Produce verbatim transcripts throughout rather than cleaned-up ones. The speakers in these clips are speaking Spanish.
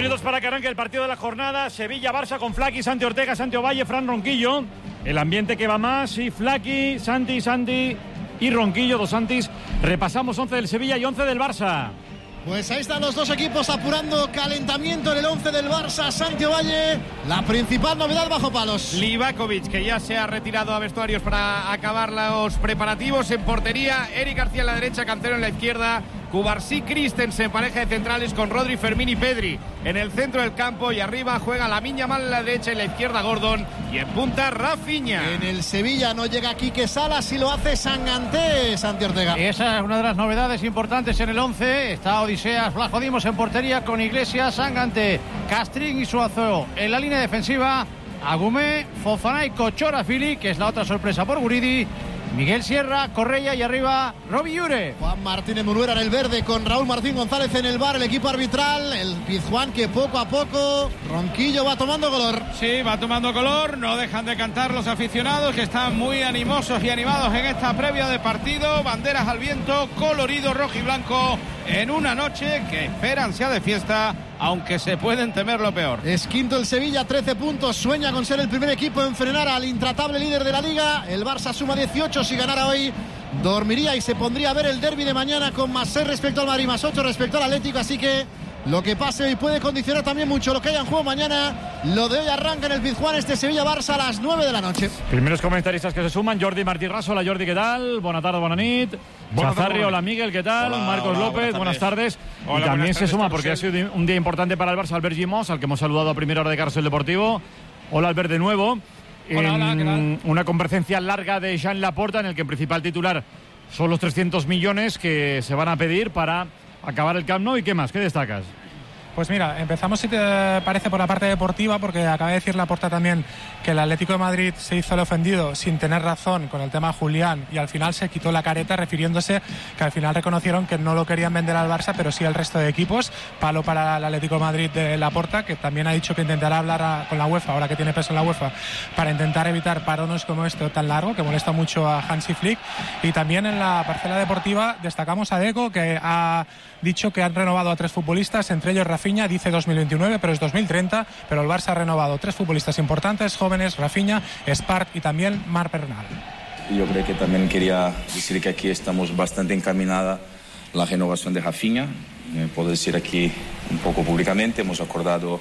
minutos para que arranque el partido de la jornada. Sevilla-Barça con Flaky, Santi Ortega, Santi Ovalle, Fran Ronquillo. El ambiente que va más, y Flaky, Santi, Santi y Ronquillo, dos Santis. Repasamos once del Sevilla y once del Barça. Pues ahí están los dos equipos apurando calentamiento en el once del Barça. Santi Ovalle, la principal novedad bajo palos. Livakovic, que ya se ha retirado a vestuarios para acabar los preparativos. En portería, Eric García en la derecha, Cancelo en la izquierda. Cubarsí, Christensen, pareja de centrales con Rodri, Fermín y Pedri en el centro del campo, y arriba juega Lamine Yamal en la derecha y en la izquierda Gordon, y en punta Rafinha. En el Sevilla no llega Quique Salas y lo hace Sanganté, Santi Ortega. Esa es una de las novedades importantes en el once. Está Odiseas Vlachodimos en portería con Iglesias, Sanganté, Castrín y Suazo en la línea defensiva. Agumé, Fofana y Kochorafili, que es la otra sorpresa por Guridi. Miguel Sierra, Correia y arriba Robi Llure. Juan Martínez Munuera en el verde con Raúl Martín González en el bar, el equipo arbitral, el Pizjuán que poco a poco, Ronquillo va tomando color. Sí, va tomando color, no dejan de cantar los aficionados, que están muy animosos y animados en esta previa de partido. Banderas al viento, colorido rojo y blanco, en una noche que esperan sea de fiesta, aunque se pueden temer lo peor. Es quinto el Sevilla, trece puntos, sueña con ser el primer equipo en frenar al intratable líder de la Liga. El Barça suma dieciocho, si ganara hoy dormiría y se pondría a ver el derbi de mañana con más seis respecto al Madrid, más ocho respecto al Atlético, así que lo que pase hoy puede condicionar también mucho lo que haya en juego mañana. Lo de hoy arranca en el Pizjuán este Sevilla-Barça a las nueve de la noche. Primeros comentaristas que se suman: Jordi Martí Raso. Hola Jordi, ¿qué tal? Buenas tardes, buenas nit. Chazarri, hola Miguel, ¿qué tal? Hola, Marcos hola, López, buenas tardes. Hola, y también buenas tardes, se suma, porque ha Carlos. sido un día importante para el Barça, Albert Gimós, al que hemos saludado a primera hora de Carrusel Deportivo. Hola Albert, de nuevo. Hola, en hola, ¿qué tal? Una convergencia larga de Jean Laporta, en el que el principal titular son los trescientos millones que se van a pedir para acabar el Camp Nou. ¿Y qué más? ¿Qué destacas? Pues mira, empezamos, si te parece, por la parte deportiva, porque acaba de decir Laporta también que el Atlético de Madrid se hizo el ofendido sin tener razón con el tema de Julián, y al final se quitó la careta, refiriéndose que al final reconocieron que no lo querían vender al Barça, pero sí al resto de equipos. Palo para el Atlético de Madrid de Laporta, que también ha dicho que intentará hablar a, con la UEFA, ahora que tiene peso en la UEFA, para intentar evitar parones como este tan largo, que molesta mucho a Hansi Flick. Y también en la parcela deportiva destacamos a Deco, que ha dicho que han renovado a tres futbolistas, entre ellos Rafinha, dice dos mil veintinueve, pero es dos mil treinta, pero el Barça ha renovado tres futbolistas importantes, jóvenes, Rafinha, Spart y también Marc Bernal. Yo creo que también quería decir que aquí estamos bastante encaminada la renovación de Rafinha. Eh, puedo decir aquí un poco públicamente, hemos acordado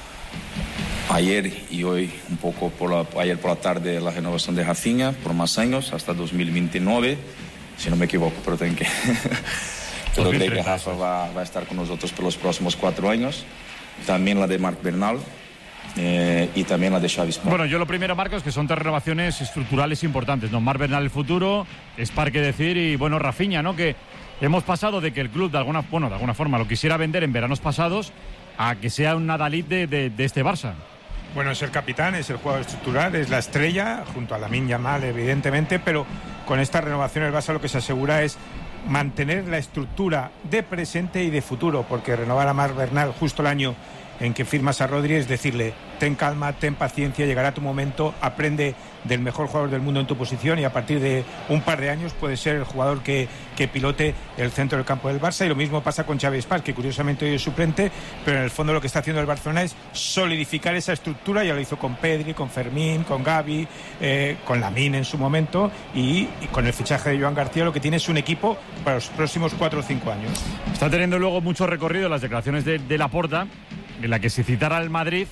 ayer y hoy un poco por la, ayer por la tarde la renovación de Rafinha por más años, hasta dos mil veintinueve, si no me equivoco, pero tengo que... Pero creo que Rafa va, va a estar con nosotros por los próximos cuatro años. También la de Marc Bernal eh, y también la de Xavi Spar. Bueno, yo lo primero, Marcos, que son tres renovaciones estructurales importantes, ¿no? Marc Bernal el futuro, Spar, que decir, y bueno, Rafinha, ¿no? Que hemos pasado de que el club de alguna, bueno, de alguna forma lo quisiera vender en veranos pasados a que sea un adalid de, de, de este Barça. Bueno, es el capitán, es el jugador estructural, es la estrella, junto a Lamine Yamal, evidentemente, pero con esta renovación el Barça lo que se asegura es mantener la estructura de presente y de futuro, porque renovar a Marc Bernal justo el año en que firmas a Rodri es decirle: ten calma, ten paciencia, llegará tu momento, aprende del mejor jugador del mundo en tu posición, y a partir de un par de años puede ser el jugador que, que pilote el centro del campo del Barça. Y lo mismo pasa con Xavi Spar, que curiosamente hoy es suplente, pero en el fondo lo que está haciendo el Barcelona es solidificar esa estructura. Ya lo hizo con Pedri, con Fermín, con Gavi, eh, con Lamine en su momento, y, y con el fichaje de Joan García lo que tiene es un equipo para los próximos cuatro o cinco años. Está teniendo luego mucho recorrido las declaraciones de, de Laporta, en la que se citara al Madrid